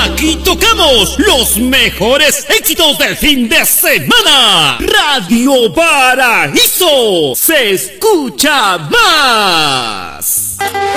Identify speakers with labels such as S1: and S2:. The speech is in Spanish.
S1: Aquí tocamos los mejores éxitos del fin de semana. Radio Paraíso se escucha más.